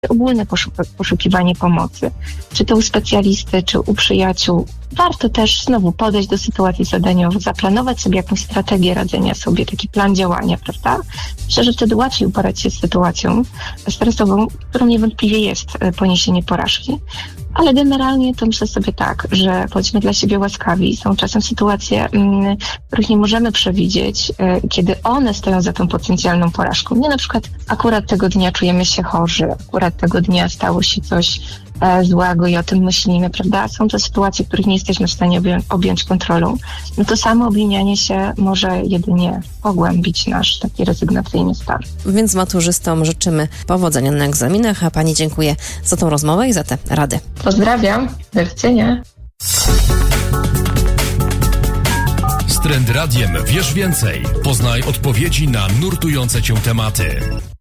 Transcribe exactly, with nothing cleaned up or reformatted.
ogólne poszuk- poszukiwanie pomocy, czy to u specjalisty, czy u przyjaciół. Warto też znowu podejść do sytuacji zadaniowych, zaplanować sobie jakąś strategię radzenia sobie, taki plan działania, prawda? Myślę, że wtedy łatwiej uporać się z sytuacją stresową, którą niewątpliwie jest poniesienie porażki. Ale generalnie to myślę sobie tak, że bądźmy dla siebie łaskawi. Są czasem sytuacje, mm, których nie możemy przewidzieć, y, kiedy one stoją za tą potencjalną porażką. Nie na przykład akurat tego dnia czujemy się chorzy, akurat tego dnia stało się coś e, złego i o tym myślimy, prawda? Są to sytuacje, których nie jesteśmy w stanie obją- objąć kontrolą. No to samo obwinianie się może jedynie pogłębić nasz taki rezygnacyjny stan. Więc maturzystom życzymy powodzenia na egzaminach, a pani dziękuję za tą rozmowę i za te rady. Pozdrawiam, do widzenia. Z Trend Radiem wiesz więcej. Poznaj odpowiedzi na nurtujące cię tematy.